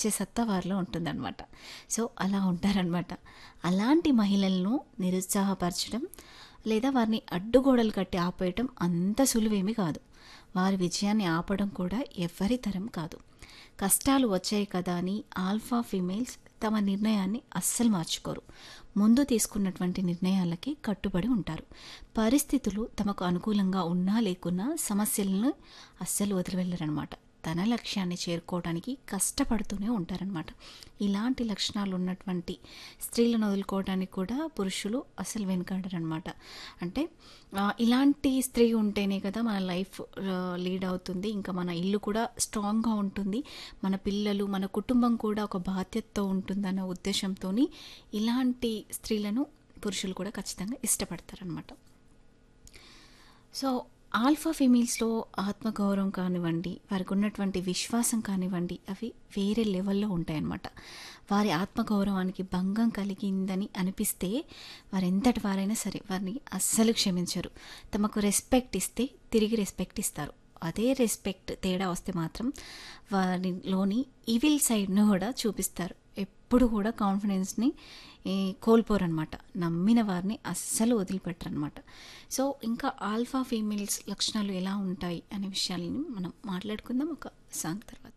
ఇచ్చే సత్తా వారిలో ఉంటుందన్నమాట. సో, అలా ఉంటారనమాట. అలాంటి మహిళలను నిరుత్సాహపరచడం లేదా వారిని అడ్డుగోడలు కట్టి ఆపేయటం అంత సులువేమీ కాదు. వారి విజయాన్ని ఆపడం కూడా ఎవ్వరి తరం కాదు. కష్టాలు వచ్చాయి కదా అని ఆల్ఫా ఫీమేల్స్ తమ నిర్ణయాన్ని అస్సలు మార్చుకోరు. ముందు తీసుకున్నటువంటి నిర్ణయాలకి కట్టుబడి ఉంటారు. పరిస్థితులు తమకు అనుకూలంగా ఉన్నా లేకున్నా సమస్యలను అస్సలు వదిలివెళ్ళరనమాట. తన లక్ష్యాన్ని చేరుకోవడానికి కష్టపడుతూనే ఉంటారనమాట. ఇలాంటి లక్షణాలు ఉన్నటువంటి స్త్రీలను వదులుకోవడానికి కూడా పురుషులు అసలు వెనుకాడరనమాట. అంటే ఇలాంటి స్త్రీ ఉంటేనే కదా మన లైఫ్ లీడ్ అవుతుంది, ఇంకా మన ఇల్లు కూడా స్ట్రాంగ్గా ఉంటుంది, మన పిల్లలు మన కుటుంబం కూడా ఒక బాధ్యతతో ఉంటుందన్న ఉద్దేశంతో ఇలాంటి స్త్రీలను పురుషులు కూడా ఖచ్చితంగా ఇష్టపడతారనమాట. సో ఆల్ఫా ఫీమేల్స్లో ఆత్మగౌరవం కానివ్వండి, వారికి ఉన్నటువంటి విశ్వాసం కానివ్వండి, అవి వేరే లెవెల్లో ఉంటాయన్నమాట. వారి ఆత్మగౌరవానికి భంగం కలిగిందని అనిపిస్తే వారు ఎంతటి వారైనా సరే వారిని అస్సలు క్షమించరు. తమకు రెస్పెక్ట్ ఇస్తే తిరిగి రెస్పెక్ట్ ఇస్తారు. అదే రెస్పెక్ట్ తేడా వస్తే మాత్రం వారిలోని ఈవిల్ సైడ్ను కూడా చూపిస్తారు. ఎప్పుడు కూడా కాన్ఫిడెన్స్ని కోల్పోరనమాట. నమ్మిన వారిని అస్సలు వదిలిపెట్టరనమాట. సో ఇంకా ఆల్ఫా ఫీమేల్స్ లక్షణాలు ఎలా ఉంటాయి అనే విషయాలను మనం మాట్లాడుకుందాం ఒక సాంగ్ తర్వాత.